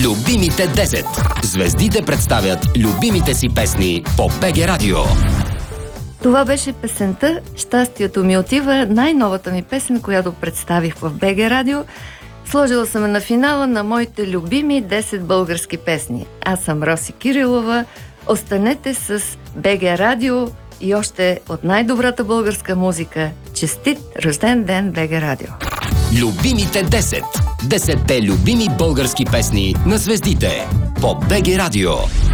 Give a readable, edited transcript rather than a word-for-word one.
Любимите 10. Звездите представят любимите си песни по БГ Радио. Това беше песента "Щастието ми отива", най-новата ми песен, която представих в БГ Радио. Сложила съм на финала на моите любими 10 български песни. Аз съм Роси Кирилова. Останете с БГ Радио и още от най-добрата българска музика. Честит рожден ден, БГ Радио! Любимите 10. 10-те любими български песни на звездите по БГ Радио.